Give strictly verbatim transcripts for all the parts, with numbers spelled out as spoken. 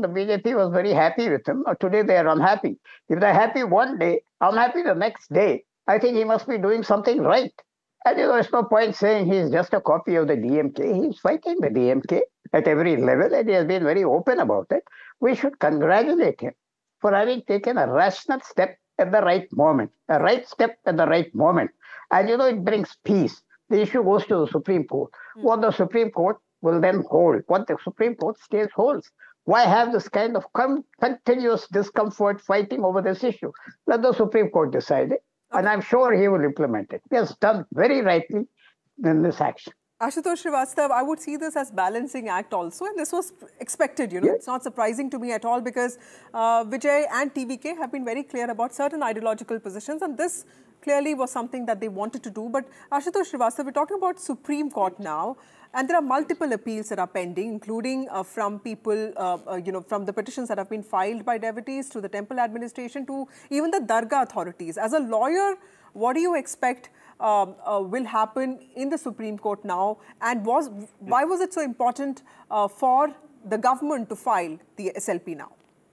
the B J P was very happy with him. Or today they are unhappy. If they're happy one day, unhappy the next day, I think he must be doing something right. And you know, there's no point saying he's just a copy of the D M K. He's fighting the D M K at every level, and he has been very open about it. We should congratulate him for having taken a rational step at the right moment, a right step at the right moment. And you know, it brings peace. The issue goes to the Supreme Court. Mm. What the Supreme Court will then hold, what the Supreme Court stays holds. Why have this kind of con- continuous discomfort fighting over this issue? Let the Supreme Court decide it, okay. And I'm sure he will implement it. He has done very rightly in this action. Ashutosh Srivastava, I would see this as balancing act also, and this was expected, you know, yes. It's not surprising to me at all because uh, Vijay and T V K have been very clear about certain ideological positions, and this clearly was something that they wanted to do. But Ashutosh Srivastava, we're talking about Supreme Court now, and there are multiple appeals that are pending, including uh, from people, uh, uh, you know, from the petitions that have been filed by devotees to the temple administration to even the Dargah authorities. As a lawyer, what do you expect Um, uh, will happen in the Supreme Court now, and was why was it so important uh, for the government to file the S L P now?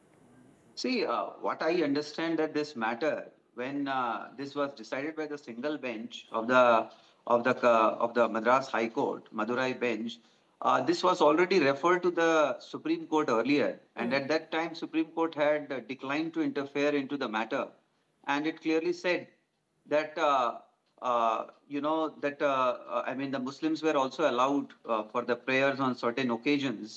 See, uh, what I understand that this matter, when uh, this was decided by the single bench of the of the uh, of the Madras High Court, Madurai bench, uh, this was already referred to the Supreme Court earlier, and mm. at that time, Supreme Court had uh, declined to interfere into the matter, and it clearly said that. Uh, Uh, you know, that, uh, I mean, the Muslims were also allowed uh, for the prayers on certain occasions.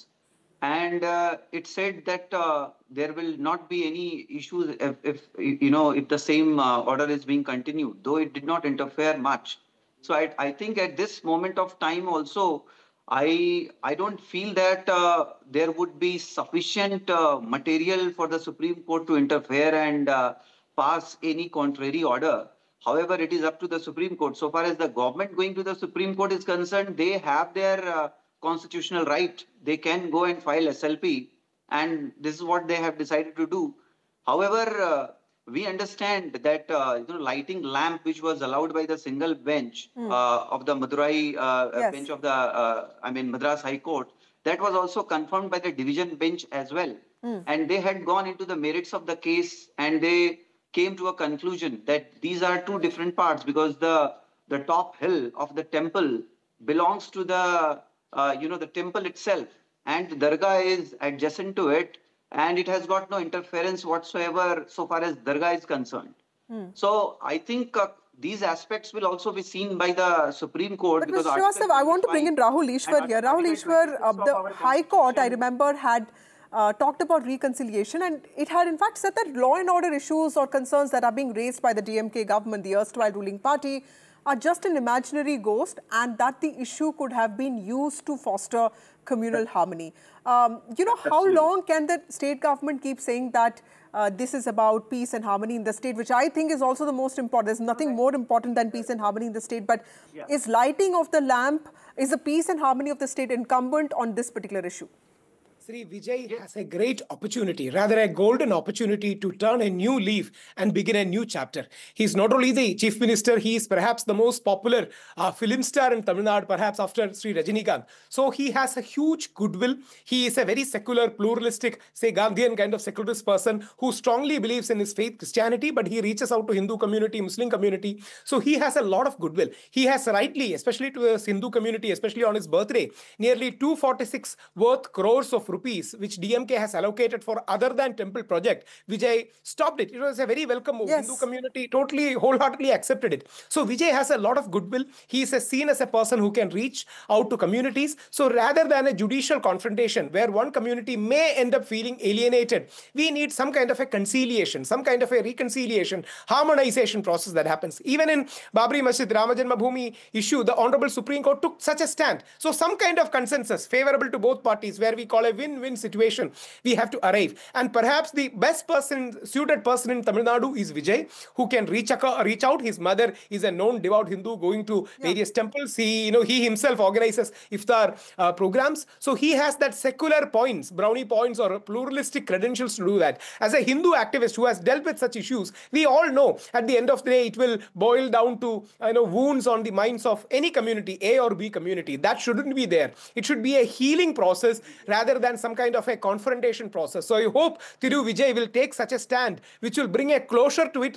And uh, it said that uh, there will not be any issues if, if you know, if the same uh, order is being continued, though it did not interfere much. So I, I think at this moment of time also, I, I don't feel that uh, there would be sufficient uh, material for the Supreme Court to interfere and uh, pass any contrary order. However, it is up to the Supreme Court. So far as the government going to the Supreme Court is concerned, they have their uh, constitutional right. They can go and file S L P, and this is what they have decided to do. However, uh, we understand that uh, you know, lighting lamp, which was allowed by the single bench mm. uh, of the Madurai uh, yes. bench of the, uh, I mean, Madras High Court, that was also confirmed by the division bench as well. Mm. And they had gone into the merits of the case, and they came to a conclusion that these are two different parts because the the top hill of the temple belongs to the uh, you know the temple itself, and the Dargah is adjacent to it, and it has got no interference whatsoever so far as Dargah is concerned. Hmm. So I think uh, these aspects will also be seen by the Supreme Court. But Mister Srivastava, I want to bring in Rahul Ishwar here. Rahul Ishwar, uh, the High Court, I remember, had Uh, talked about reconciliation, and it had in fact said that law and order issues or concerns that are being raised by the D M K government, the erstwhile ruling party, are just an imaginary ghost, and that the issue could have been used to foster communal harmony. Um, you know, how long can the state government keep saying that uh, this is about peace and harmony in the state, which I think is also the most important. There's nothing more important than peace and harmony in the state, but yeah. is lighting of the lamp, is the peace and harmony of the state incumbent on this particular issue? Sri Vijay has a great opportunity, rather a golden opportunity to turn a new leaf and begin a new chapter. He's not only the chief minister, he is perhaps the most popular uh, film star in Tamil Nadu, perhaps after Sri Rajinikanth. So he has a huge goodwill. He is a very secular, pluralistic, say Gandhian kind of secularist person who strongly believes in his faith, Christianity, but he reaches out to Hindu community, Muslim community. So he has a lot of goodwill. He has rightly, especially to the Hindu community, especially on his birthday, nearly two hundred forty-six worth crores of rupees, which D M K has allocated for other than temple project. Vijay stopped it. It was a very welcome move. Yes. Hindu community totally, wholeheartedly accepted it. So Vijay has a lot of goodwill. He is seen as a person who can reach out to communities. So rather than a judicial confrontation where one community may end up feeling alienated, we need some kind of a conciliation, some kind of a reconciliation, harmonization process that happens. Even in Babri Masjid, Rama Janmabhoomi issue, the Honorable Supreme Court took such a stand. So some kind of consensus favorable to both parties where we call a win-win situation, we have to arrive. And perhaps the best person, suited person in Tamil Nadu is Vijay, who can reach, reach out. His mother is a known devout Hindu going to yeah. various temples. He, you know, he himself organizes iftar uh, programs. So he has that secular points, brownie points or pluralistic credentials to do that. As a Hindu activist who has dealt with such issues, we all know at the end of the day, it will boil down to, you know, wounds on the minds of any community, A or B community. That shouldn't be there. It should be a healing process rather than than some kind of a confrontation process. So I hope Thiru Vijay will take such a stand which will bring a closure to it